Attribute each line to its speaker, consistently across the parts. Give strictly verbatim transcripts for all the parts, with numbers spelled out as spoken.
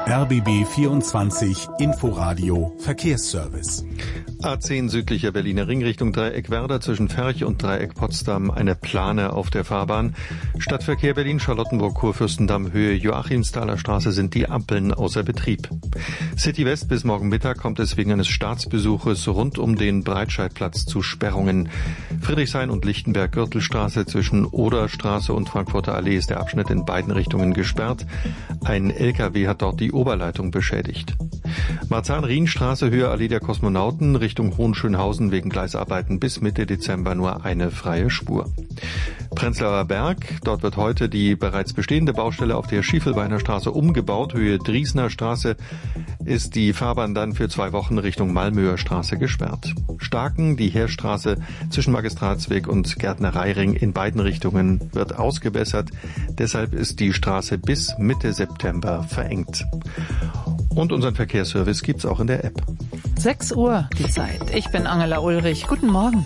Speaker 1: R B B vierundzwanzig Inforadio Verkehrsservice.
Speaker 2: A zehn südlicher Berliner Ring Richtung Dreieck Werder zwischen Ferch und Dreieck Potsdam eine Plane auf der Fahrbahn. Stadtverkehr Berlin Charlottenburg Kurfürstendamm Höhe Joachimsthaler Straße sind die Ampeln außer Betrieb. City West bis morgen Mittag kommt es wegen eines Staatsbesuches rund um den Breitscheidplatz zu Sperrungen. Friedrichshain und Lichtenberg Gürtelstraße zwischen Oderstraße und Frankfurter Allee ist der Abschnitt in beiden Richtungen gesperrt. Ein L K W hat dort die Oberleitung beschädigt. Marzahn-Rienstraße Höhe Allee der Kosmonauten Richtung Hohenschönhausen wegen Gleisarbeiten bis Mitte Dezember nur eine freie Spur. Prenzlauer Berg, dort wird heute die bereits bestehende Baustelle auf der Schiefelbeiner Straße umgebaut. Höhe Driesner Straße ist die Fahrbahn dann für zwei Wochen Richtung Malmöer Straße gesperrt. Starken, die Heerstraße zwischen Magistratsweg und Gärtnereiring in beiden Richtungen wird ausgebessert. Deshalb ist die Straße bis Mitte September verengt. Und unseren Verkehrsservice gibt's auch in der App.
Speaker 3: sechs Uhr die Zeit. Ich bin Angela Ulrich. Guten Morgen.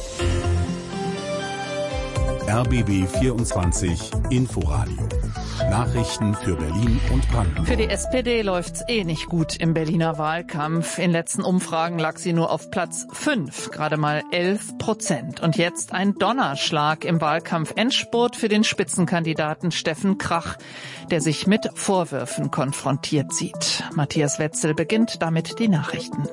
Speaker 1: R B B vierundzwanzig Inforadio. Nachrichten für Berlin und Brandenburg.
Speaker 3: Für die S P D läuft's eh nicht gut im Berliner Wahlkampf. In letzten Umfragen lag sie nur auf Platz fünf, gerade mal elf Prozent. Und jetzt ein Donnerschlag im Wahlkampf-Endspurt für den Spitzenkandidaten Steffen Krach, der sich mit Vorwürfen konfrontiert sieht. Matthias Wetzel beginnt damit die Nachrichten.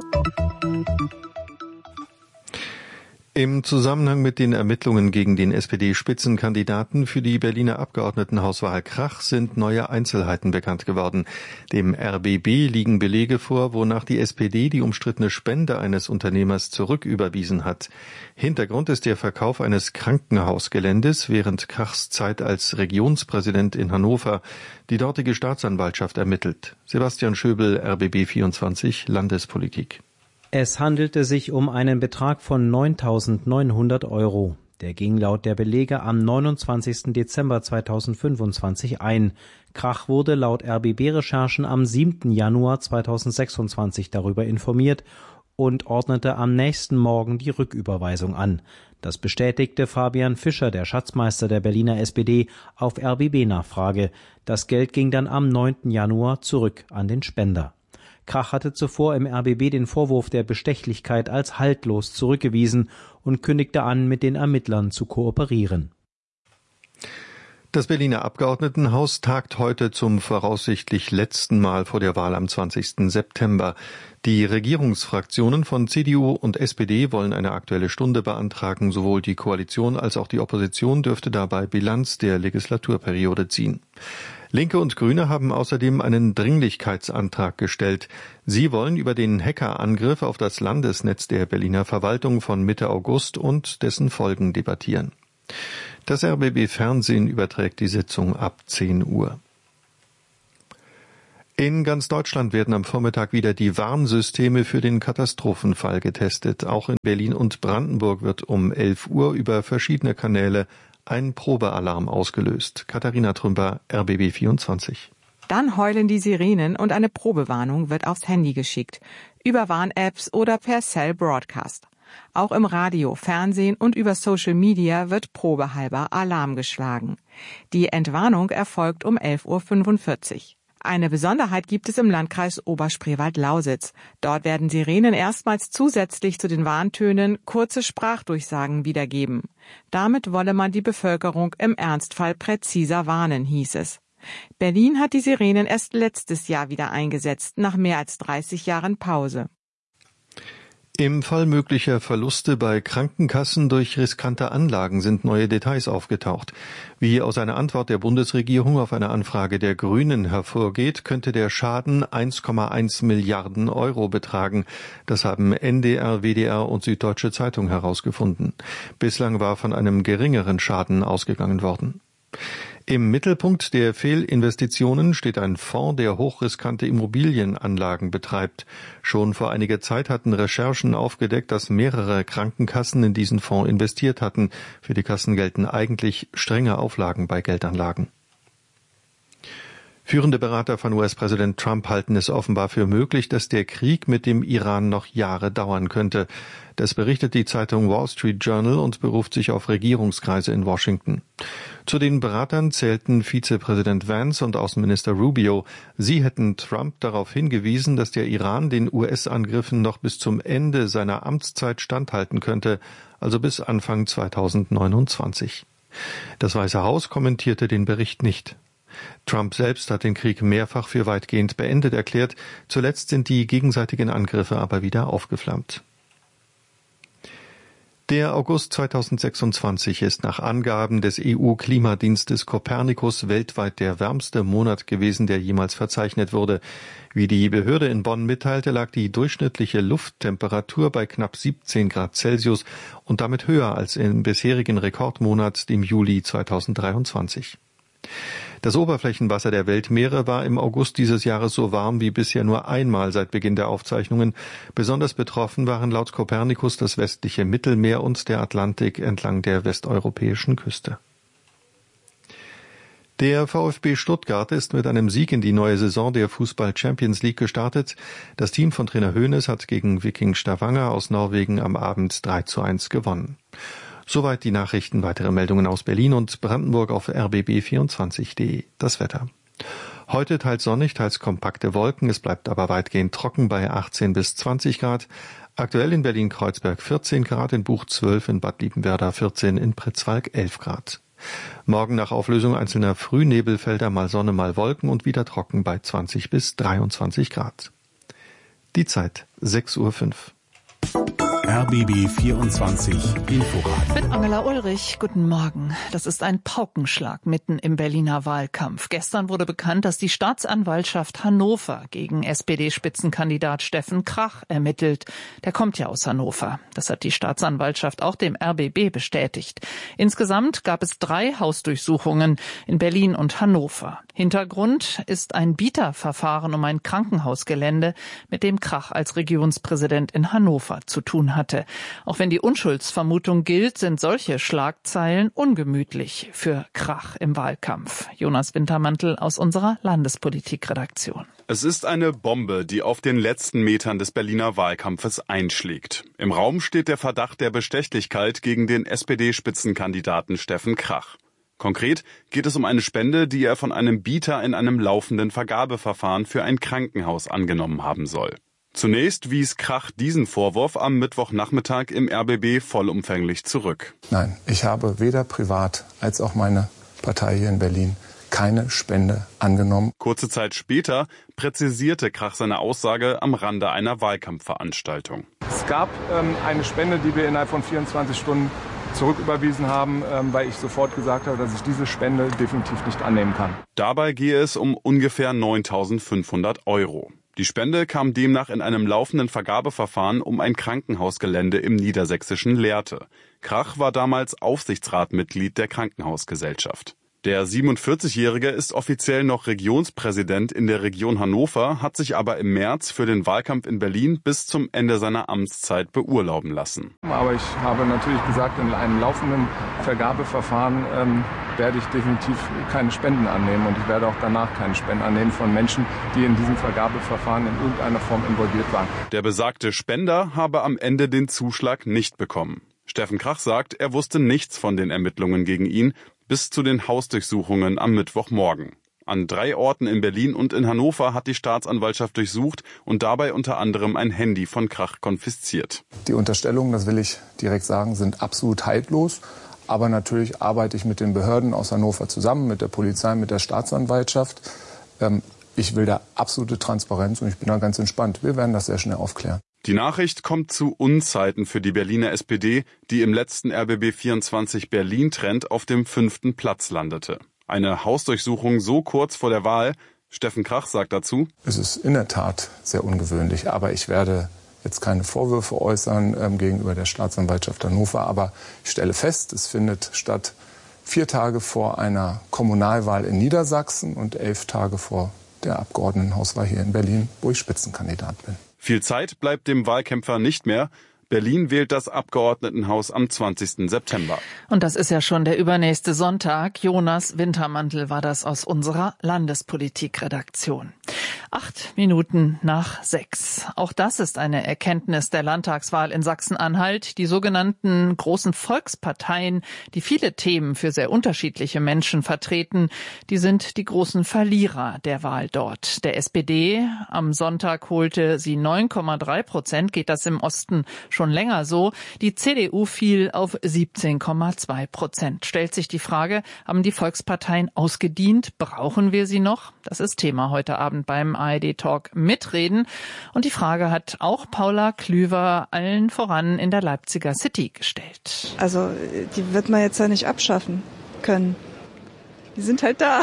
Speaker 2: Im Zusammenhang mit den Ermittlungen gegen den S P D-Spitzenkandidaten für die Berliner Abgeordnetenhauswahl Krach sind neue Einzelheiten bekannt geworden. Dem R B B liegen Belege vor, wonach die S P D die umstrittene Spende eines Unternehmers zurücküberwiesen hat. Hintergrund ist der Verkauf eines Krankenhausgeländes während Krachs Zeit als Regionspräsident in Hannover. Die dortige Staatsanwaltschaft ermittelt. Sebastian Schöbel, R B B vierundzwanzig, Landespolitik.
Speaker 4: Es handelte sich um einen Betrag von neuntausendneunhundert Euro. Der ging laut der Belege am neunundzwanzigsten Dezember zweitausendfünfundzwanzig ein. Krach wurde laut R B B-Recherchen am siebten Januar zweitausendsechsundzwanzig darüber informiert und ordnete am nächsten Morgen die Rücküberweisung an. Das bestätigte Fabian Fischer, der Schatzmeister der Berliner S P D, auf R B B-Nachfrage. Das Geld ging dann am neunten Januar zurück an den Spender. Krach hatte zuvor im R B B den Vorwurf der Bestechlichkeit als haltlos zurückgewiesen und kündigte an, mit den Ermittlern zu kooperieren.
Speaker 2: Das Berliner Abgeordnetenhaus tagt heute zum voraussichtlich letzten Mal vor der Wahl am zwanzigsten September. Die Regierungsfraktionen von C D U und S P D wollen eine Aktuelle Stunde beantragen. Sowohl die Koalition als auch die Opposition dürfte dabei Bilanz der Legislaturperiode ziehen. Linke und Grüne haben außerdem einen Dringlichkeitsantrag gestellt. Sie wollen über den Hackerangriff auf das Landesnetz der Berliner Verwaltung von Mitte August und dessen Folgen debattieren. Das R B B Fernsehen überträgt die Sitzung ab zehn Uhr. In ganz Deutschland werden am Vormittag wieder die Warnsysteme für den Katastrophenfall getestet. Auch in Berlin und Brandenburg wird um elf Uhr über verschiedene Kanäle ein Probealarm ausgelöst. Katharina Trümper, R B B vierundzwanzig.
Speaker 5: Dann heulen die Sirenen und eine Probewarnung wird aufs Handy geschickt, über Warn-Apps oder per Cell Broadcast. Auch im Radio, Fernsehen und über Social Media wird probehalber Alarm geschlagen. Die Entwarnung erfolgt um elf Uhr fünfundvierzig. Eine Besonderheit gibt es im Landkreis Oberspreewald-Lausitz. Dort werden Sirenen erstmals zusätzlich zu den Warntönen kurze Sprachdurchsagen wiedergeben. Damit wolle man die Bevölkerung im Ernstfall präziser warnen, hieß es. Berlin hat die Sirenen erst letztes Jahr wieder eingesetzt, nach mehr als dreißig Jahren Pause.
Speaker 2: Im Fall möglicher Verluste bei Krankenkassen durch riskante Anlagen sind neue Details aufgetaucht. Wie aus einer Antwort der Bundesregierung auf eine Anfrage der Grünen hervorgeht, könnte der Schaden eins Komma eins Milliarden Euro betragen. Das haben N D R, W D R und Süddeutsche Zeitung herausgefunden. Bislang war von einem geringeren Schaden ausgegangen worden. Im Mittelpunkt der Fehlinvestitionen steht ein Fonds, der hochriskante Immobilienanlagen betreibt. Schon vor einiger Zeit hatten Recherchen aufgedeckt, dass mehrere Krankenkassen in diesen Fonds investiert hatten. Für die Kassen gelten eigentlich strenge Auflagen bei Geldanlagen. Führende Berater von U S-Präsident Trump halten es offenbar für möglich, dass der Krieg mit dem Iran noch Jahre dauern könnte. Das berichtet die Zeitung Wall Street Journal und beruft sich auf Regierungskreise in Washington. Zu den Beratern zählten Vizepräsident Vance und Außenminister Rubio. Sie hätten Trump darauf hingewiesen, dass der Iran den U S-Angriffen noch bis zum Ende seiner Amtszeit standhalten könnte, also bis Anfang zweitausendneunundzwanzig. Das Weiße Haus kommentierte den Bericht nicht. Trump selbst hat den Krieg mehrfach für weitgehend beendet erklärt. Zuletzt sind die gegenseitigen Angriffe aber wieder aufgeflammt. Der August zweitausendsechsundzwanzig ist nach Angaben des E U-Klimadienstes Copernicus weltweit der wärmste Monat gewesen, der jemals verzeichnet wurde. Wie die Behörde in Bonn mitteilte, lag die durchschnittliche Lufttemperatur bei knapp siebzehn Grad Celsius und damit höher als im bisherigen Rekordmonat, dem Juli zweitausenddreiundzwanzig. Das Oberflächenwasser der Weltmeere war im August dieses Jahres so warm wie bisher nur einmal seit Beginn der Aufzeichnungen. Besonders betroffen waren laut Copernicus das westliche Mittelmeer und der Atlantik entlang der westeuropäischen Küste. Der VfB Stuttgart ist mit einem Sieg in die neue Saison der Fußball-Champions League gestartet. Das Team von Trainer Hoeneß hat gegen Viking Stavanger aus Norwegen am Abend drei zu eins gewonnen. Soweit die Nachrichten. Weitere Meldungen aus Berlin und Brandenburg auf r b b vierundzwanzig punkt de. Das Wetter. Heute teils sonnig, teils kompakte Wolken. Es bleibt aber weitgehend trocken bei achtzehn bis zwanzig Grad. Aktuell in Berlin-Kreuzberg vierzehn Grad, in Buch zwölf, in Bad Liebenwerda vierzehn, in Pritzwalk elf Grad. Morgen nach Auflösung einzelner Frühnebelfelder mal Sonne, mal Wolken und wieder trocken bei zwanzig bis dreiundzwanzig Grad. Die Zeit sechs Uhr fünf.
Speaker 1: R B B vierundzwanzig Inforadio.
Speaker 3: Mit Angela Ulrich, guten Morgen. Das ist ein Paukenschlag mitten im Berliner Wahlkampf. Gestern wurde bekannt, dass die Staatsanwaltschaft Hannover gegen S P D-Spitzenkandidat Steffen Krach ermittelt. Der kommt ja aus Hannover. Das hat die Staatsanwaltschaft auch dem R B B bestätigt. Insgesamt gab es drei Hausdurchsuchungen in Berlin und Hannover. Hintergrund ist ein Bieterverfahren um ein Krankenhausgelände, mit dem Krach als Regionspräsident in Hannover zu tun hatte. Auch wenn die Unschuldsvermutung gilt, sind solche Schlagzeilen ungemütlich für Krach im Wahlkampf. Jonas Wintermantel aus unserer Landespolitikredaktion.
Speaker 6: Es ist eine Bombe, die auf den letzten Metern des Berliner Wahlkampfes einschlägt. Im Raum steht der Verdacht der Bestechlichkeit gegen den S P D-Spitzenkandidaten Steffen Krach. Konkret geht es um eine Spende, die er von einem Bieter in einem laufenden Vergabeverfahren für ein Krankenhaus angenommen haben soll. Zunächst wies Krach diesen Vorwurf am Mittwochnachmittag im R B B vollumfänglich zurück.
Speaker 7: Nein, ich habe weder privat als auch meine Partei hier in Berlin keine Spende angenommen.
Speaker 6: Kurze Zeit später präzisierte Krach seine Aussage am Rande einer Wahlkampfveranstaltung.
Speaker 8: Es gab ähm, eine Spende, die wir innerhalb von vierundzwanzig Stunden zurücküberwiesen haben, ähm, weil ich sofort gesagt habe, dass ich diese Spende definitiv nicht annehmen kann.
Speaker 6: Dabei gehe es um ungefähr neuntausendfünfhundert Euro. Die Spende kam demnach in einem laufenden Vergabeverfahren um ein Krankenhausgelände im niedersächsischen Lehrte. Krach war damals Aufsichtsratmitglied der Krankenhausgesellschaft. Der siebenundvierzigjährige ist offiziell noch Regionspräsident in der Region Hannover, hat sich aber im März für den Wahlkampf in Berlin bis zum Ende seiner Amtszeit beurlauben lassen.
Speaker 8: Aber ich habe natürlich gesagt, in einem laufenden Vergabeverfahren ähm, werde ich definitiv keine Spenden annehmen und ich werde auch danach keine Spenden annehmen von Menschen, die in diesem Vergabeverfahren in irgendeiner Form involviert waren.
Speaker 6: Der besagte Spender habe am Ende den Zuschlag nicht bekommen. Steffen Krach sagt, er wusste nichts von den Ermittlungen gegen ihn, bis zu den Hausdurchsuchungen am Mittwochmorgen. An drei Orten in Berlin und in Hannover hat die Staatsanwaltschaft durchsucht und dabei unter anderem ein Handy von Krach konfisziert.
Speaker 7: Die Unterstellungen, das will ich direkt sagen, sind absolut haltlos. Aber natürlich arbeite ich mit den Behörden aus Hannover zusammen, mit der Polizei, mit der Staatsanwaltschaft. Ich will da absolute Transparenz und ich bin da ganz entspannt. Wir werden das sehr schnell aufklären.
Speaker 6: Die Nachricht kommt zu Unzeiten für die Berliner S P D, die im letzten R B B vierundzwanzig Berlin-Trend auf dem fünften Platz landete. Eine Hausdurchsuchung so kurz vor der Wahl, Steffen Krach sagt dazu:
Speaker 7: Es ist in der Tat sehr ungewöhnlich, aber ich werde jetzt keine Vorwürfe äußern ähm, gegenüber der Staatsanwaltschaft Hannover, aber ich stelle fest, es findet statt vier Tage vor einer Kommunalwahl in Niedersachsen und elf Tage vor der Abgeordnetenhauswahl hier in Berlin, wo ich Spitzenkandidat bin.
Speaker 6: Viel Zeit bleibt dem Wahlkämpfer nicht mehr. Berlin wählt das Abgeordnetenhaus am zwanzigsten September.
Speaker 3: Und das ist ja schon der übernächste Sonntag. Jonas Wintermantel war das aus unserer Landespolitikredaktion. Acht Minuten nach sechs. Auch das ist eine Erkenntnis der Landtagswahl in Sachsen-Anhalt. Die sogenannten großen Volksparteien, die viele Themen für sehr unterschiedliche Menschen vertreten, die sind die großen Verlierer der Wahl dort. Der S P D am Sonntag holte sie neun Komma drei Prozent, geht das im Osten schon länger so. Die C D U fiel auf siebzehn Komma zwei Prozent. Stellt sich die Frage, haben die Volksparteien ausgedient? Brauchen wir sie noch? Das ist Thema heute Abend beim A R D-Talk Mitreden. Und die Frage hat auch Paula Klüver allen voran in der Leipziger City gestellt.
Speaker 9: Also die wird man jetzt ja nicht abschaffen können. Die sind halt da.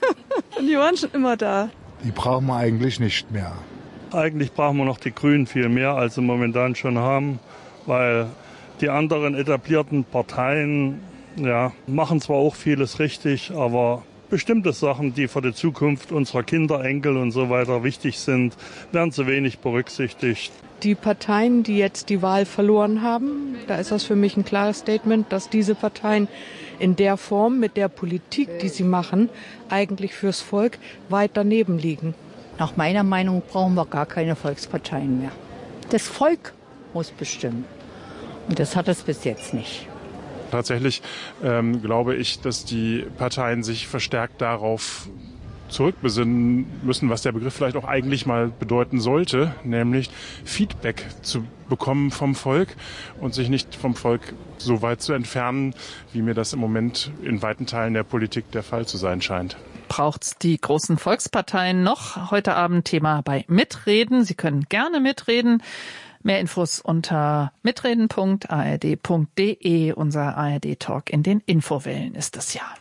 Speaker 9: Und die waren schon immer da.
Speaker 10: Die brauchen wir eigentlich nicht mehr.
Speaker 11: Eigentlich brauchen wir noch die Grünen viel mehr, als sie momentan schon haben, weil die anderen etablierten Parteien ja, machen zwar auch vieles richtig, aber bestimmte Sachen, die für die Zukunft unserer Kinder, Enkel und so weiter wichtig sind, werden zu wenig berücksichtigt.
Speaker 12: Die Parteien, die jetzt die Wahl verloren haben, da ist das für mich ein klares Statement, dass diese Parteien in der Form, mit der Politik, die sie machen, eigentlich fürs Volk weit daneben liegen.
Speaker 13: Nach meiner Meinung brauchen wir gar keine Volksparteien mehr. Das Volk muss bestimmen. Und das hat es bis jetzt nicht.
Speaker 14: Tatsächlich ähm, glaube ich, dass die Parteien sich verstärkt darauf zurückbesinnen müssen, was der Begriff vielleicht auch eigentlich mal bedeuten sollte, nämlich Feedback zu bekommen vom Volk und sich nicht vom Volk so weit zu entfernen, wie mir das im Moment in weiten Teilen der Politik der Fall zu sein scheint.
Speaker 3: Braucht's die großen Volksparteien noch? Heute Abend Thema bei Mitreden. Sie können gerne mitreden. Mehr Infos unter mitreden punkt a r d punkt d e. Unser A R D-Talk in den Infowellen ist das ja.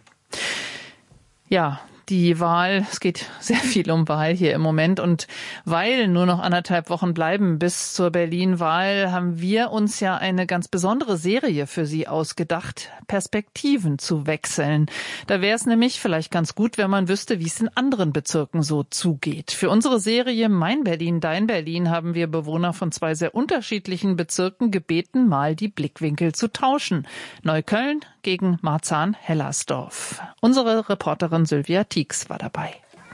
Speaker 3: Ja, die Wahl, es geht sehr viel um Wahl hier im Moment und weil nur noch anderthalb Wochen bleiben bis zur Berlin-Wahl, haben wir uns ja eine ganz besondere Serie für Sie ausgedacht, Perspektiven zu wechseln. Da wäre es nämlich vielleicht ganz gut, wenn man wüsste, wie es in anderen Bezirken so zugeht. Für unsere Serie Mein Berlin, Dein Berlin haben wir Bewohner von zwei sehr unterschiedlichen Bezirken gebeten, mal die Blickwinkel zu tauschen. Neukölln gegen Marzahn-Hellersdorf. Unsere Reporterin Sylvia Tieks war dabei.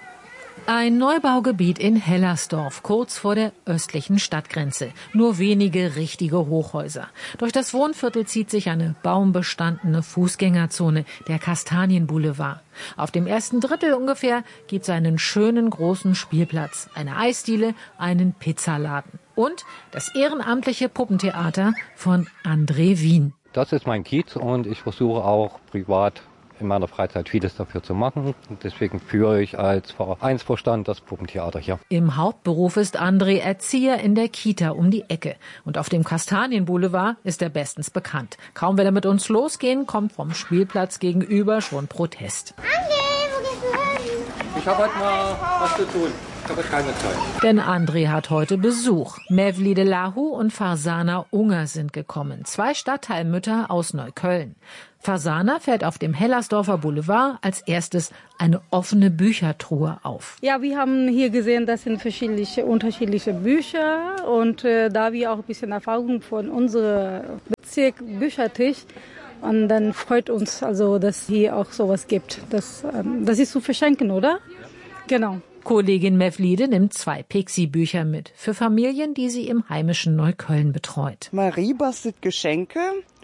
Speaker 15: Ein Neubaugebiet in Hellersdorf, kurz vor der östlichen Stadtgrenze. Nur wenige richtige Hochhäuser. Durch das Wohnviertel zieht sich eine baumbestandene Fußgängerzone, der Kastanienboulevard. Auf dem ersten Drittel ungefähr gibt es einen schönen großen Spielplatz, eine Eisdiele, einen Pizzaladen und das ehrenamtliche Puppentheater von André Wien.
Speaker 16: Das ist mein Kiez und ich versuche auch privat in meiner Freizeit vieles dafür zu machen. Und deswegen führe ich als Vereinsvorstand das Puppentheater hier.
Speaker 15: Im Hauptberuf ist André Erzieher in der Kita um die Ecke. Und auf dem Kastanienboulevard ist er bestens bekannt. Kaum will er mit uns losgehen, kommt vom Spielplatz gegenüber schon Protest.
Speaker 16: André, wo gehst du hin? Ich habe heute mal was zu tun. Ich habe keine Zeit.
Speaker 15: Denn André hat heute Besuch. Mevlide Lahu und Farsana Unger sind gekommen. Zwei Stadtteilmütter aus Neukölln. Farsana fährt auf dem Hellersdorfer Boulevard als erstes eine offene Büchertruhe auf.
Speaker 17: Ja, wir haben hier gesehen, das sind verschiedene, unterschiedliche Bücher. Und äh, da wir auch ein bisschen Erfahrung von unserem Bezirk Büchertisch. Und dann freut uns also, dass hier auch sowas gibt. Das, ähm, das ist zu verschenken, oder? Genau.
Speaker 15: Kollegin Mevlide nimmt zwei Pixie-Bücher mit für Familien, die sie im heimischen Neukölln betreut.
Speaker 18: Marie bastelt Geschenke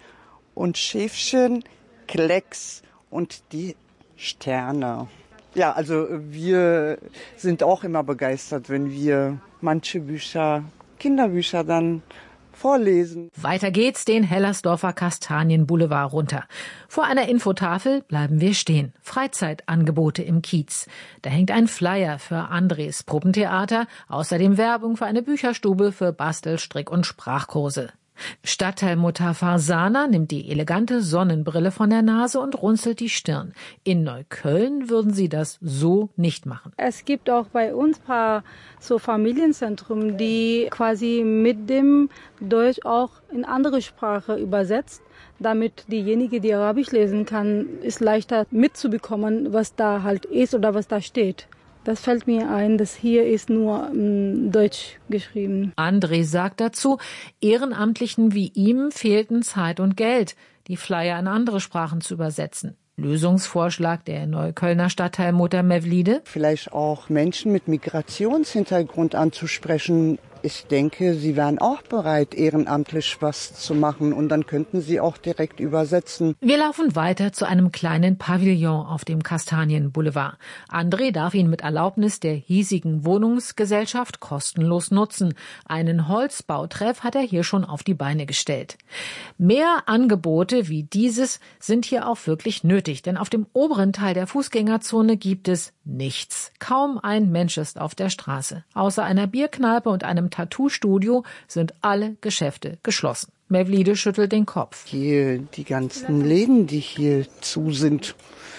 Speaker 18: und Schäfchen, Klecks und die Sterne. Ja, also wir sind auch immer begeistert, wenn wir manche Bücher, Kinderbücher dann vorlesen.
Speaker 15: Weiter geht's den Hellersdorfer Kastanienboulevard runter. Vor einer Infotafel bleiben wir stehen. Freizeitangebote im Kiez. Da hängt ein Flyer für Andres Puppentheater, außerdem Werbung für eine Bücherstube für Bastel-, Strick- und Sprachkurse. Stadtteilmutter Farsana nimmt die elegante Sonnenbrille von der Nase und runzelt die Stirn. In Neukölln würden sie das so nicht machen.
Speaker 17: Es gibt auch bei uns ein paar so Familienzentren, die quasi mit dem Deutsch auch in andere Sprache übersetzt, damit diejenige, die Arabisch lesen kann, ist leichter mitzubekommen, was da halt ist oder was da steht. Das fällt mir ein, dass hier ist nur ähm, Deutsch geschrieben.
Speaker 15: André sagt dazu, Ehrenamtlichen wie ihm fehlten Zeit und Geld, die Flyer in andere Sprachen zu übersetzen. Lösungsvorschlag der Neuköllner Stadtteilmutter Mevlide?
Speaker 18: Vielleicht auch Menschen mit Migrationshintergrund anzusprechen. Ich denke, sie wären auch bereit, ehrenamtlich was zu machen und dann könnten sie auch direkt übersetzen.
Speaker 15: Wir laufen weiter zu einem kleinen Pavillon auf dem Kastanienboulevard. André darf ihn mit Erlaubnis der hiesigen Wohnungsgesellschaft kostenlos nutzen. Einen Holzbautreff hat er hier schon auf die Beine gestellt. Mehr Angebote wie dieses sind hier auch wirklich nötig, denn auf dem oberen Teil der Fußgängerzone gibt es nichts. Kaum ein Mensch ist auf der Straße. Außer einer Bierkneipe und einem Tattoo-Studio sind alle Geschäfte geschlossen. Mevlide schüttelt den Kopf.
Speaker 18: Hier die ganzen Läden, die hier zu sind,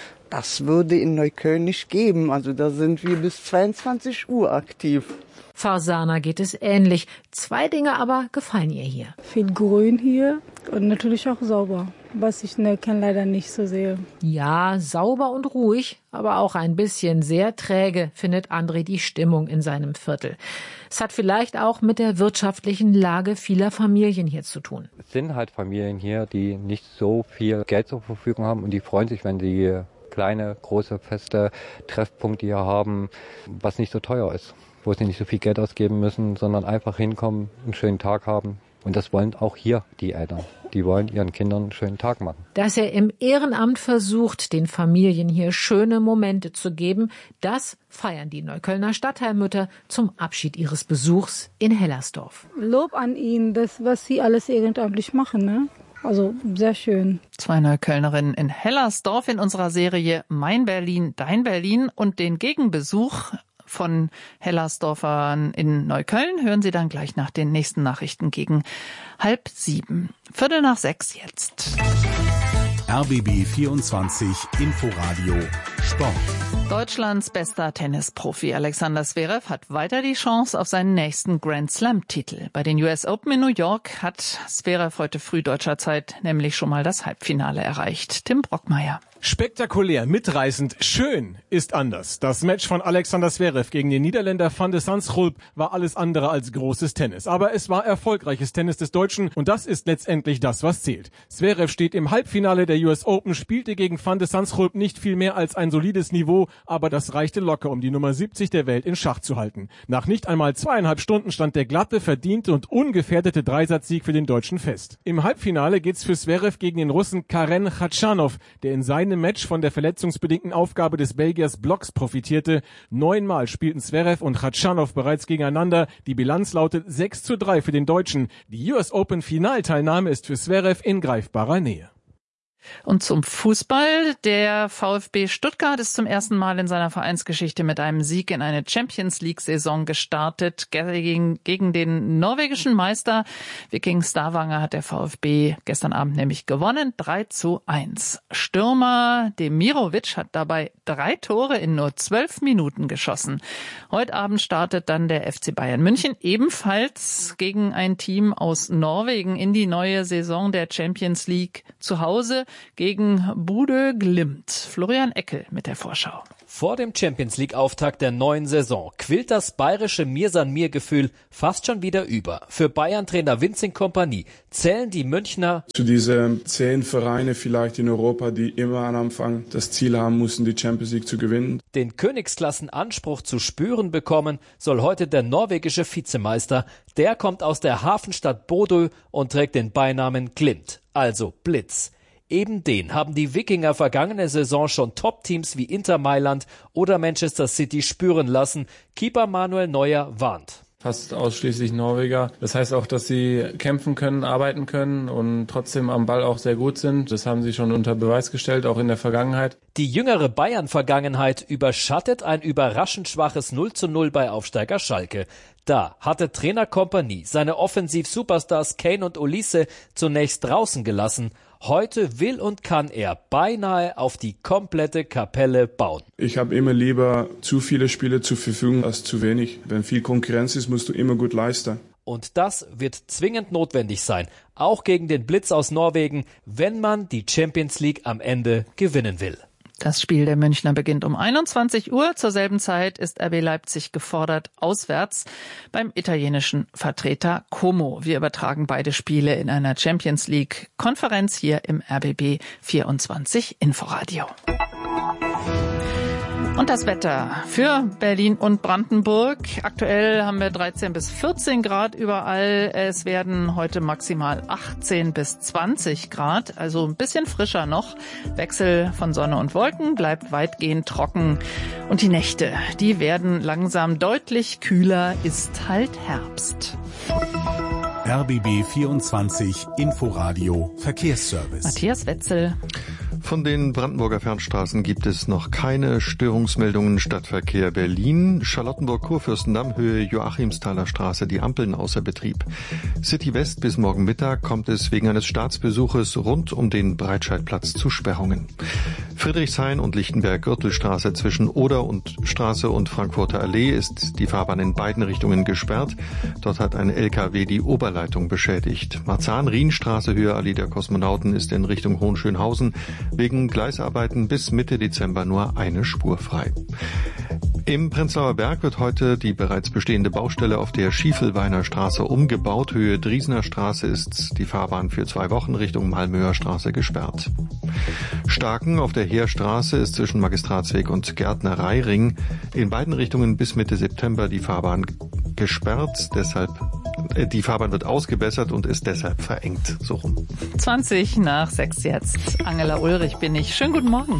Speaker 18: das würde in Neukölln nicht geben. Also da sind wir bis zweiundzwanzig Uhr aktiv.
Speaker 15: Farsana geht es ähnlich. Zwei Dinge aber gefallen ihr hier.
Speaker 17: Viel Grün hier und natürlich auch sauber, was ich in Neukölln leider nicht so sehe.
Speaker 15: Ja, sauber und ruhig, aber auch ein bisschen sehr träge, findet André die Stimmung in seinem Viertel. Es hat vielleicht auch mit der wirtschaftlichen Lage vieler Familien hier zu tun.
Speaker 16: Es sind halt Familien hier, die nicht so viel Geld zur Verfügung haben und die freuen sich, wenn die kleine, große, feste Treffpunkte hier haben, was nicht so teuer ist, wo sie nicht so viel Geld ausgeben müssen, sondern einfach hinkommen, einen schönen Tag haben. Und das wollen auch hier die Eltern. Die wollen ihren Kindern einen schönen Tag machen.
Speaker 15: Dass er im Ehrenamt versucht, den Familien hier schöne Momente zu geben, das feiern die Neuköllner Stadtteilmütter zum Abschied ihres Besuchs in Hellersdorf.
Speaker 17: Lob an ihn, das, was sie alles ehrenamtlich machen, ne? Also sehr schön.
Speaker 3: Zwei Neuköllnerinnen in Hellersdorf in unserer Serie Mein Berlin, Dein Berlin und den Gegenbesuch von Hellersdorfern in Neukölln hören Sie dann gleich nach den nächsten Nachrichten gegen halb sieben. Viertel nach sechs jetzt.
Speaker 1: R B B vierundzwanzig Inforadio Sport.
Speaker 3: Deutschlands bester Tennisprofi Alexander Zverev hat weiter die Chance auf seinen nächsten Grand-Slam-Titel. Bei den U S Open in New York hat Zverev heute früh deutscher Zeit nämlich schon mal das Halbfinale erreicht. Tim Brockmeier.
Speaker 19: Spektakulär, mitreißend, schön ist anders. Das Match von Alexander Zverev gegen den Niederländer Van de Zandschulp war alles andere als großes Tennis. Aber es war erfolgreiches Tennis des Deutschen und das ist letztendlich das, was zählt. Zverev steht im Halbfinale der U S Open, spielte gegen Van de Zandschulp nicht viel mehr als ein solides Niveau, aber das reichte locker, um die Nummer siebzig der Welt in Schach zu halten. Nach nicht einmal zweieinhalb Stunden stand der glatte, verdiente und ungefährdete Dreisatzsieg für den Deutschen fest. Im Halbfinale geht's für Zverev gegen den Russen Karen Khachanov, der in seinem Match von der verletzungsbedingten Aufgabe des Belgiers Blocks profitierte. Neunmal spielten Zverev und Khachanov bereits gegeneinander. Die Bilanz lautet sechs zu drei für den Deutschen. Die U S Open Finalteilnahme ist für Zverev in greifbarer Nähe.
Speaker 3: Und zum Fußball. Der VfB Stuttgart ist zum ersten Mal in seiner Vereinsgeschichte mit einem Sieg in eine Champions-League-Saison gestartet. Gegen, gegen den norwegischen Meister Viking Stavanger hat der VfB gestern Abend nämlich gewonnen. drei zu eins. Stürmer Demirovic hat dabei drei Tore in nur zwölf Minuten geschossen. Heute Abend startet dann der F C Bayern München ebenfalls gegen ein Team aus Norwegen in die neue Saison der Champions League zu Hause gegen Bodø Glimt. Florian Eckel mit der Vorschau.
Speaker 20: Vor dem Champions-League-Auftakt der neuen Saison quillt das bayerische Mir-San-Mir-Gefühl fast schon wieder über. Für Bayern-Trainer Vincent Kompany zählen die Münchner
Speaker 21: zu diesen zehn Vereine vielleicht in Europa, die immer am Anfang das Ziel haben mussten, die Champions League zu gewinnen.
Speaker 20: Den Königsklassenanspruch zu spüren bekommen soll heute der norwegische Vizemeister. Der kommt aus der Hafenstadt Bodø und trägt den Beinamen Glimt, also Blitz. Eben den haben die Wikinger vergangene Saison schon Top-Teams wie Inter Mailand oder Manchester City spüren lassen. Keeper Manuel Neuer warnt.
Speaker 22: Fast ausschließlich Norweger. Das heißt auch, dass sie kämpfen können, arbeiten können und trotzdem am Ball auch sehr gut sind. Das haben sie schon unter Beweis gestellt, auch in der Vergangenheit.
Speaker 20: Die jüngere Bayern-Vergangenheit überschattet ein überraschend schwaches null zu null bei Aufsteiger Schalke. Da hatte Trainer Kompany seine Offensiv-Superstars Kane und Olise zunächst draußen gelassen. Heute will und kann er beinahe auf die komplette Kapelle bauen.
Speaker 21: Ich habe immer lieber zu viele Spiele zur Verfügung als zu wenig. Wenn viel Konkurrenz ist, musst du immer gut leisten.
Speaker 20: Und das wird zwingend notwendig sein, auch gegen den Blitz aus Norwegen, wenn man die Champions League am Ende gewinnen will.
Speaker 3: Das Spiel der Münchner beginnt um einundzwanzig Uhr. Zur selben Zeit ist R B Leipzig gefordert auswärts beim italienischen Vertreter Como. Wir übertragen beide Spiele in einer Champions League Konferenz hier im R B B vierundzwanzig Inforadio. Und das Wetter für Berlin und Brandenburg. Aktuell haben wir dreizehn bis vierzehn Grad überall. Es werden heute maximal achtzehn bis zwanzig Grad, also ein bisschen frischer noch. Wechsel von Sonne und Wolken, bleibt weitgehend trocken. Und die Nächte, die werden langsam deutlich kühler, ist halt Herbst.
Speaker 1: R B B vierundzwanzig Inforadio Verkehrsservice.
Speaker 3: Matthias Wetzel.
Speaker 2: Von den Brandenburger Fernstraßen gibt es noch keine Störungsmeldungen. Stadtverkehr Berlin, Charlottenburg-Kurfürstendamm, Höhe Joachimsthaler Straße, die Ampeln außer Betrieb. City West bis morgen Mittag kommt es wegen eines Staatsbesuches rund um den Breitscheidplatz zu Sperrungen. Friedrichshain und Lichtenberg-Gürtelstraße zwischen Oder und Straße und Frankfurter Allee ist die Fahrbahn in beiden Richtungen gesperrt. Dort hat ein L K W die Oberleitung beschädigt. Marzahn-Rienstraße, Höhe Allee der Kosmonauten, ist in Richtung Hohenschönhausen wegen Gleisarbeiten bis Mitte Dezember nur eine Spur frei. Im Prenzlauer Berg wird heute die bereits bestehende Baustelle auf der Schiefelbeiner Straße umgebaut. Höhe Driesener Straße ist die Fahrbahn für zwei Wochen Richtung Malmöer Straße gesperrt. Starken auf der Heerstraße ist zwischen Magistratsweg und Gärtnereiring in beiden Richtungen bis Mitte September die Fahrbahn gesperrt. Deshalb äh, die Fahrbahn wird ausgebessert und ist deshalb verengt. So rum.
Speaker 3: zwanzig nach sechs jetzt. Angela Ulrich bin ich. Schönen guten Morgen.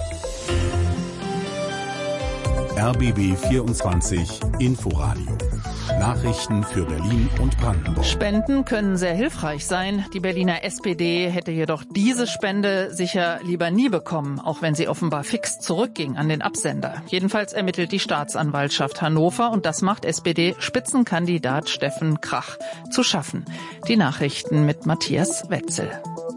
Speaker 1: R B B vierundzwanzig Inforadio. Nachrichten für Berlin und Brandenburg.
Speaker 3: Spenden können sehr hilfreich sein. Die Berliner S P D hätte jedoch diese Spende sicher lieber nie bekommen, auch wenn sie offenbar fix zurückging an den Absender. Jedenfalls ermittelt die Staatsanwaltschaft Hannover und das macht S P D-Spitzenkandidat Steffen Krach zu schaffen. Die Nachrichten mit Matthias Wetzel.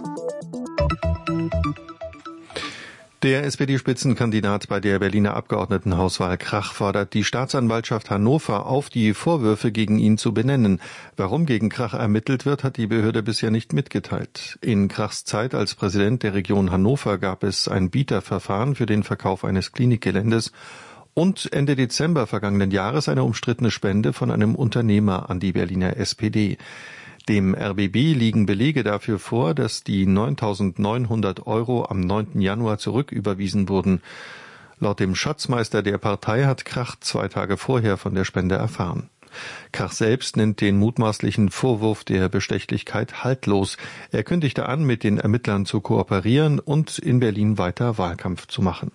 Speaker 2: Der S P D-Spitzenkandidat bei der Berliner Abgeordnetenhauswahl Krach fordert die Staatsanwaltschaft Hannover auf, die Vorwürfe gegen ihn zu benennen. Warum gegen Krach ermittelt wird, hat die Behörde bisher nicht mitgeteilt. In Krachs Zeit als Präsident der Region Hannover gab es ein Bieterverfahren für den Verkauf eines Klinikgeländes und Ende Dezember vergangenen Jahres eine umstrittene Spende von einem Unternehmer an die Berliner S P D. Dem R B B liegen Belege dafür vor, dass die neuntausendneunhundert Euro am neunten Januar zurücküberwiesen wurden. Laut dem Schatzmeister der Partei hat Krach zwei Tage vorher von der Spende erfahren. Krach selbst nennt den mutmaßlichen Vorwurf der Bestechlichkeit haltlos. Er kündigte an, mit den Ermittlern zu kooperieren und in Berlin weiter Wahlkampf zu machen.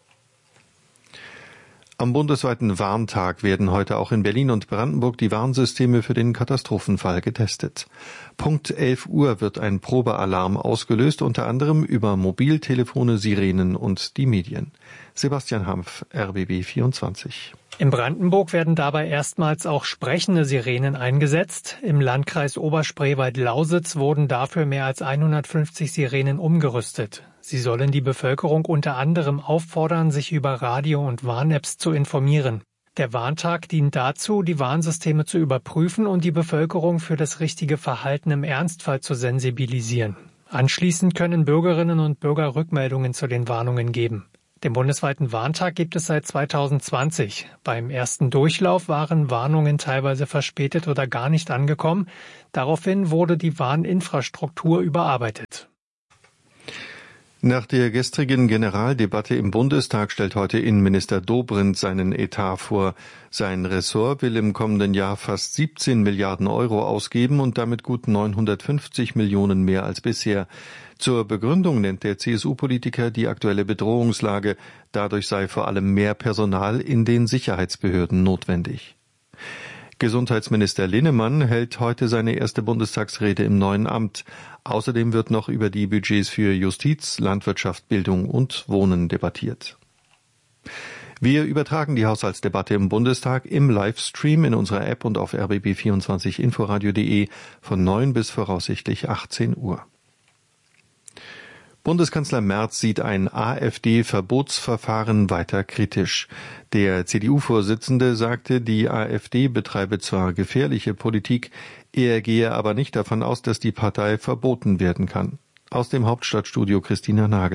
Speaker 2: Am bundesweiten Warntag werden heute auch in Berlin und Brandenburg die Warnsysteme für den Katastrophenfall getestet. Punkt elf Uhr wird ein Probealarm ausgelöst, unter anderem über Mobiltelefone, Sirenen und die Medien. Sebastian Hampf, R B B vierundzwanzig.
Speaker 4: In Brandenburg werden dabei erstmals auch sprechende Sirenen eingesetzt. Im Landkreis Oberspreewald-Lausitz wurden dafür mehr als hundertfünfzig Sirenen umgerüstet. Sie sollen die Bevölkerung unter anderem auffordern, sich über Radio- und Warn-Apps zu informieren. Der Warntag dient dazu, die Warnsysteme zu überprüfen und die Bevölkerung für das richtige Verhalten im Ernstfall zu sensibilisieren. Anschließend können Bürgerinnen und Bürger Rückmeldungen zu den Warnungen geben. Den bundesweiten Warntag gibt es seit zweitausendzwanzig. Beim ersten Durchlauf waren Warnungen teilweise verspätet oder gar nicht angekommen. Daraufhin wurde die Warninfrastruktur überarbeitet.
Speaker 2: Nach der gestrigen Generaldebatte im Bundestag stellt heute Innenminister Dobrindt seinen Etat vor. Sein Ressort will im kommenden Jahr fast siebzehn Milliarden Euro ausgeben und damit gut neunhundertfünfzig Millionen mehr als bisher. Zur Begründung nennt der C S U-Politiker die aktuelle Bedrohungslage. Dadurch sei vor allem mehr Personal in den Sicherheitsbehörden notwendig. Gesundheitsminister Linnemann hält heute seine erste Bundestagsrede im neuen Amt. Außerdem wird noch über die Budgets für Justiz, Landwirtschaft, Bildung und Wohnen debattiert. Wir übertragen die Haushaltsdebatte im Bundestag im Livestream in unserer App und auf r b b vierundzwanzig inforadio punkt de von neun bis voraussichtlich achtzehn Uhr. Bundeskanzler Merz sieht ein AfD-Verbotsverfahren weiter kritisch. Der C D U-Vorsitzende sagte, die AfD betreibe zwar gefährliche Politik, er gehe aber nicht davon aus, dass die Partei verboten werden kann. Aus dem Hauptstadtstudio Christina Nagel.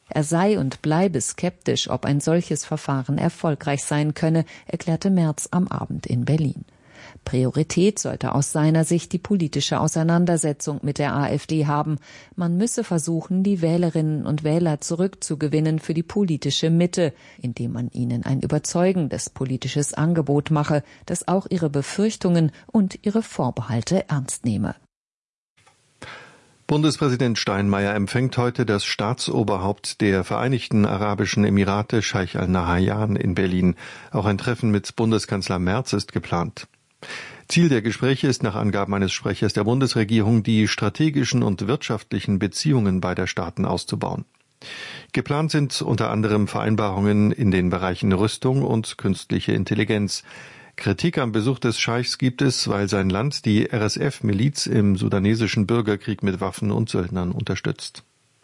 Speaker 5: Er sei und bleibe skeptisch, ob ein solches Verfahren erfolgreich sein könne, erklärte Merz am Abend in Berlin. Priorität sollte aus seiner Sicht die politische Auseinandersetzung mit der AfD haben. Man müsse versuchen, die Wählerinnen und Wähler zurückzugewinnen für die politische Mitte, indem man ihnen ein überzeugendes politisches Angebot mache, das auch ihre Befürchtungen und ihre Vorbehalte ernst nehme.
Speaker 2: Bundespräsident Steinmeier empfängt heute das Staatsoberhaupt der Vereinigten Arabischen Emirate, Scheich Al-Nahyan, in Berlin. Auch ein Treffen mit Bundeskanzler Merz ist geplant. Ziel der Gespräche ist nach Angaben eines Sprechers der Bundesregierung, die strategischen und wirtschaftlichen Beziehungen beider Staaten auszubauen. Geplant sind unter anderem Vereinbarungen in den Bereichen Rüstung und künstliche Intelligenz. Kritik am Besuch des Scheichs gibt es, weil sein Land die R S F-Miliz im sudanesischen Bürgerkrieg mit Waffen und Söldnern unterstützt.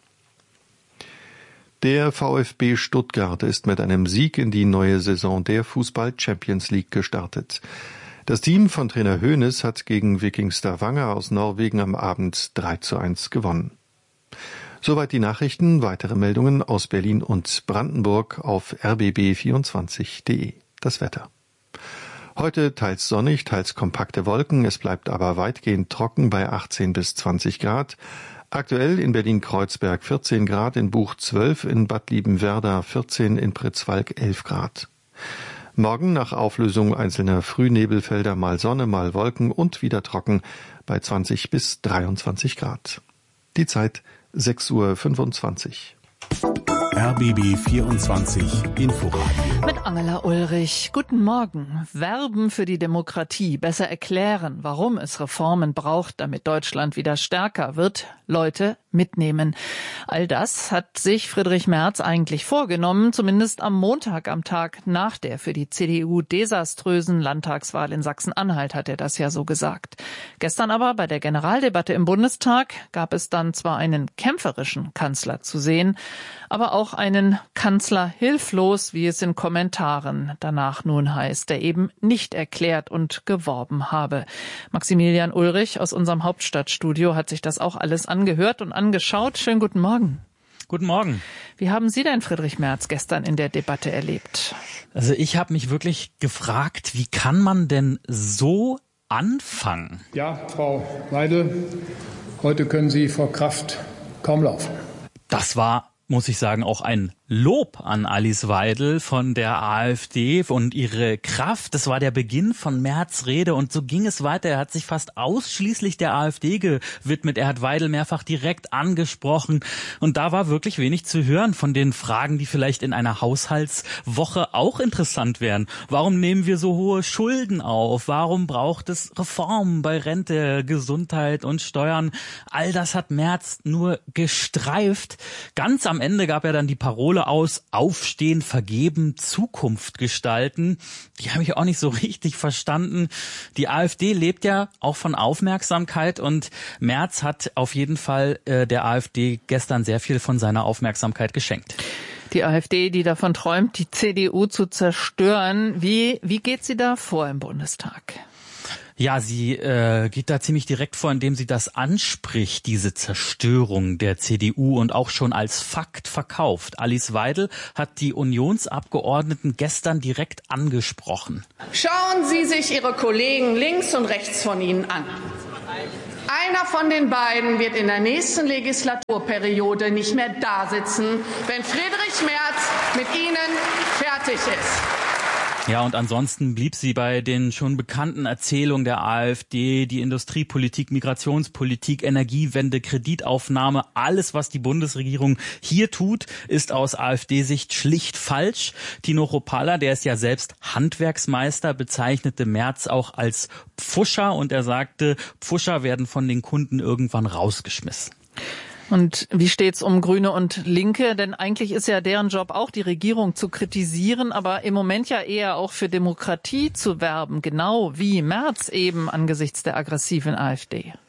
Speaker 2: Der VfB Stuttgart ist mit einem Sieg in die neue Saison der Fußball-Champions League gestartet. Das Team von Trainer Hoeneß hat gegen Viking Stavanger aus Norwegen am Abend drei zu eins gewonnen. Soweit die Nachrichten. Weitere Meldungen aus Berlin und Brandenburg auf r b b vierundzwanzig punkt d e. Das Wetter. Heute teils sonnig, teils kompakte Wolken. Es bleibt aber weitgehend trocken bei achtzehn bis zwanzig Grad. Aktuell in Berlin-Kreuzberg vierzehn Grad, in Buch zwölf, in Bad Liebenwerda vierzehn, in Pritzwalk elf Grad. Morgen nach Auflösung einzelner Frühnebelfelder mal Sonne, mal Wolken und wieder trocken bei zwanzig bis dreiundzwanzig Grad. Die Zeit sechs Uhr fünfundzwanzig.
Speaker 1: R B B vierundzwanzig Inforadio.
Speaker 3: Mit Angela Ulrich. Guten Morgen. Werben für die Demokratie, besser erklären, warum es Reformen braucht, damit Deutschland wieder stärker wird, Leute mitnehmen. All das hat sich Friedrich Merz eigentlich vorgenommen, zumindest am Montag, am Tag nach der für die C D U desaströsen Landtagswahl in Sachsen-Anhalt hat er das ja so gesagt. Gestern aber bei der Generaldebatte im Bundestag gab es dann zwar einen kämpferischen Kanzler zu sehen, aber auch einen Kanzler hilflos, wie es in Kommentaren danach nun heißt, der eben nicht erklärt und geworben habe. Maximilian Ulrich aus unserem Hauptstadtstudio hat sich das auch alles angehört und angeschaut. Schönen guten Morgen.
Speaker 8: Guten Morgen.
Speaker 3: Wie haben Sie denn Friedrich Merz gestern in der Debatte erlebt?
Speaker 8: Also ich habe mich wirklich gefragt, wie kann man denn so anfangen?
Speaker 23: Ja, Frau Weidel, heute können Sie vor Kraft kaum laufen.
Speaker 8: Das war, muss ich sagen, auch ein Lob an Alice Weidel von der AfD und ihre Kraft. Das war der Beginn von Merz' Rede und so ging es weiter. Er hat sich fast ausschließlich der AfD gewidmet. Er hat Weidel mehrfach direkt angesprochen und da war wirklich wenig zu hören von den Fragen, die vielleicht in einer Haushaltswoche auch interessant wären. Warum nehmen wir so hohe Schulden auf? Warum braucht es Reformen bei Rente, Gesundheit und Steuern? All das hat Merz nur gestreift. Ganz am Ende gab er dann die Parole aus, aufstehen, vergeben, Zukunft gestalten. Die habe ich auch nicht so richtig verstanden. Die AfD lebt ja auch von Aufmerksamkeit und Merz hat auf jeden Fall äh, der AfD gestern sehr viel von seiner Aufmerksamkeit geschenkt.
Speaker 3: Die AfD, die davon träumt, die C D U zu zerstören. Wie, wie geht sie da vor im Bundestag?
Speaker 8: Ja, sie äh, geht da ziemlich direkt vor, indem sie das anspricht, diese Zerstörung der C D U und auch schon als Fakt verkauft. Alice Weidel hat die Unionsabgeordneten gestern direkt angesprochen.
Speaker 24: Schauen Sie sich Ihre Kollegen links und rechts von Ihnen an. Einer von den beiden wird in der nächsten Legislaturperiode nicht mehr da sitzen, wenn Friedrich Merz mit Ihnen fertig ist.
Speaker 8: Ja, und ansonsten blieb sie bei den schon bekannten Erzählungen der AfD, die Industriepolitik, Migrationspolitik, Energiewende, Kreditaufnahme, alles, was die Bundesregierung hier tut, ist aus AfD-Sicht schlicht falsch. Tino Kruppalla, der ist ja selbst Handwerksmeister, bezeichnete Merz auch als Pfuscher und er sagte, Pfuscher werden von den Kunden irgendwann rausgeschmissen.
Speaker 3: Und wie steht's um Grüne und Linke? Denn eigentlich ist ja deren Job auch, die Regierung zu kritisieren, aber im Moment ja eher auch für Demokratie zu werben, genau wie Merz eben angesichts der aggressiven AfD.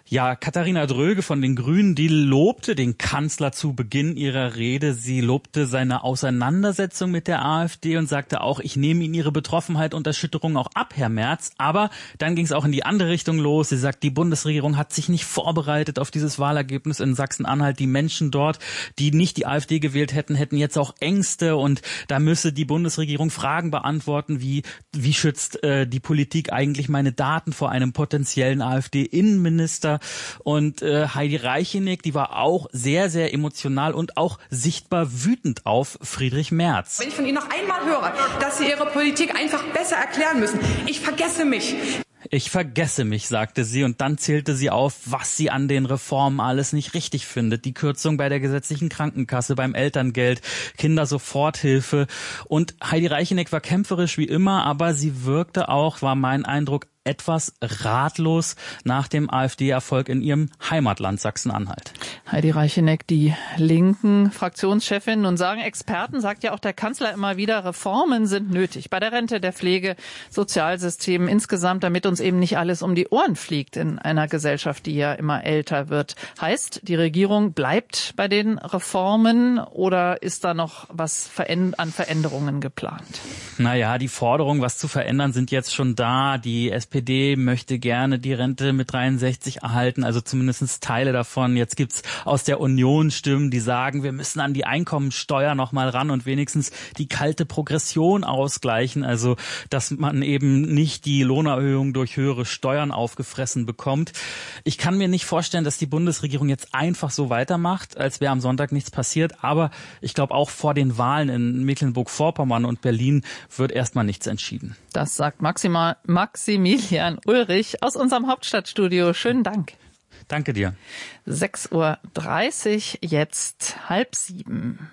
Speaker 8: Ja, Katharina Dröge von den Grünen, die lobte den Kanzler zu Beginn ihrer Rede. Sie lobte seine Auseinandersetzung mit der AfD und sagte auch, ich nehme Ihnen Ihre Betroffenheit und Erschütterung auch ab, Herr Merz. Aber dann ging es auch in die andere Richtung los. Sie sagt, die Bundesregierung hat sich nicht vorbereitet auf dieses Wahlergebnis in Sachsen-Anhalt. Die Menschen dort, die nicht die AfD gewählt hätten, hätten jetzt auch Ängste. Und da müsse die Bundesregierung Fragen beantworten, wie, wie schützt äh, die Politik eigentlich meine Daten vor einem potenziellen AfD-Innenminister? Und äh, Heidi Reicheneck, die war auch sehr, sehr emotional und auch sichtbar wütend auf Friedrich Merz.
Speaker 6: Wenn ich von Ihnen noch einmal höre, dass Sie Ihre Politik einfach besser erklären müssen, ich vergesse mich.
Speaker 8: Ich vergesse mich, sagte sie, und dann zählte sie auf, was sie an den Reformen alles nicht richtig findet. Die Kürzung bei der gesetzlichen Krankenkasse, beim Elterngeld, Kindersoforthilfe. Und Heidi Reicheneck war kämpferisch wie immer, aber sie wirkte auch, war mein Eindruck, etwas ratlos nach dem AfD-Erfolg in ihrem Heimatland Sachsen-Anhalt.
Speaker 3: Heidi Reicheneck, die linken Fraktionschefin. Nun sagen Experten, sagt ja auch der Kanzler immer wieder, Reformen sind nötig. Bei der Rente, der Pflege, Sozialsystemen insgesamt, damit uns eben nicht alles um die Ohren fliegt in einer Gesellschaft, die ja immer älter wird. Heißt, die Regierung bleibt bei den Reformen oder ist da noch was an Veränderungen geplant?
Speaker 8: Naja, die Forderungen, was zu verändern, sind jetzt schon da. Die S P D möchte gerne die Rente mit dreiundsechzig erhalten, also zumindest Teile davon. Jetzt gibt's aus der Union Stimmen, die sagen, wir müssen an die Einkommensteuer noch mal ran und wenigstens die kalte Progression ausgleichen, also dass man eben nicht die Lohnerhöhung durch höhere Steuern aufgefressen bekommt. Ich kann mir nicht vorstellen, dass die Bundesregierung jetzt einfach so weitermacht, als wäre am Sonntag nichts passiert, aber ich glaube auch vor den Wahlen in Mecklenburg-Vorpommern und Berlin wird erstmal nichts entschieden.
Speaker 3: Das sagt Maxima, Maximilian Ulrich aus unserem Hauptstadtstudio. Schönen Dank.
Speaker 8: Danke dir.
Speaker 3: sechs Uhr dreißig, jetzt halb sieben.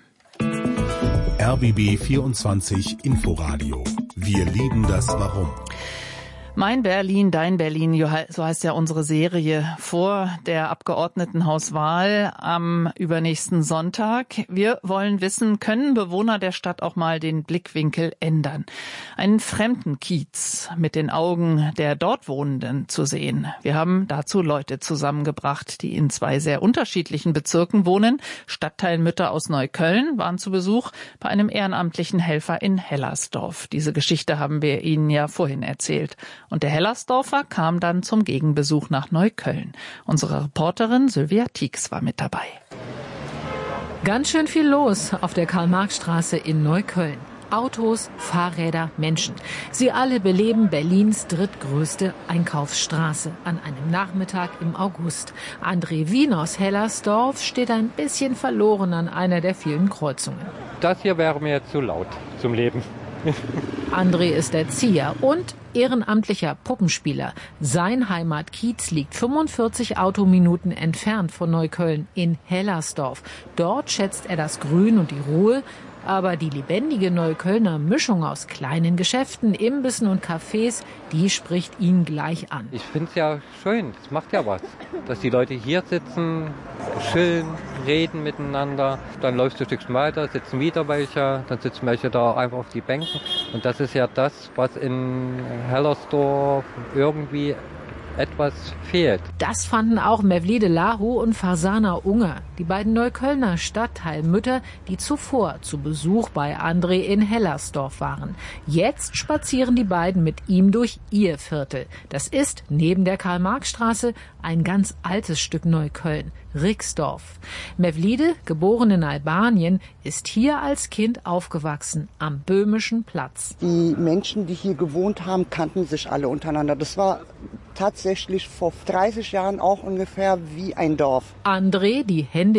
Speaker 1: R B B vierundzwanzig Inforadio. Wir lieben das Warum.
Speaker 3: Mein Berlin, dein Berlin, so heißt ja unsere Serie vor der Abgeordnetenhauswahl am übernächsten Sonntag. Wir wollen wissen, können Bewohner der Stadt auch mal den Blickwinkel ändern? Einen fremden Kiez mit den Augen der dort Wohnenden zu sehen. Wir haben dazu Leute zusammengebracht, die in zwei sehr unterschiedlichen Bezirken wohnen. Stadtteilmütter aus Neukölln waren zu Besuch bei einem ehrenamtlichen Helfer in Hellersdorf. Diese Geschichte haben wir Ihnen ja vorhin erzählt. Und der Hellersdorfer kam dann zum Gegenbesuch nach Neukölln. Unsere Reporterin Sylvia Tieks war mit dabei.
Speaker 15: Ganz schön viel los auf der Karl-Marx-Straße in Neukölln. Autos, Fahrräder, Menschen. Sie alle beleben Berlins drittgrößte Einkaufsstraße an einem Nachmittag im August. André Wien aus Hellersdorf steht ein bisschen verloren an einer der vielen Kreuzungen.
Speaker 16: Das hier wäre mir zu laut zum Leben.
Speaker 15: André ist Erzieher und ehrenamtlicher Puppenspieler. Sein Heimatkiez liegt fünfundvierzig Autominuten entfernt von Neukölln in Hellersdorf. Dort schätzt er das Grün und die Ruhe. Aber die lebendige Neuköllner Mischung aus kleinen Geschäften, Imbissen und Cafés, die spricht ihn gleich an.
Speaker 16: Ich finde es ja schön, es macht ja was, dass die Leute hier sitzen, chillen, reden miteinander. Dann läufst du ein Stückchen weiter, sitzen wieder welche, dann sitzen welche da einfach auf die Bänken. Und das ist ja das, was in Hellersdorf irgendwie etwas fehlt.
Speaker 15: Das fanden auch Mevlide Lahu und Farsana Unger, die beiden Neuköllner Stadtteilmütter, die zuvor zu Besuch bei André in Hellersdorf waren. Jetzt spazieren die beiden mit ihm durch ihr Viertel. Das ist neben der Karl-Marx-Straße ein ganz altes Stück Neukölln, Rixdorf. Mevlide, geboren in Albanien, ist hier als Kind aufgewachsen, am Böhmischen Platz.
Speaker 18: Die Menschen, die hier gewohnt haben, kannten sich alle untereinander. Das war tatsächlich vor dreißig Jahren auch ungefähr wie ein Dorf.
Speaker 15: André, die Hände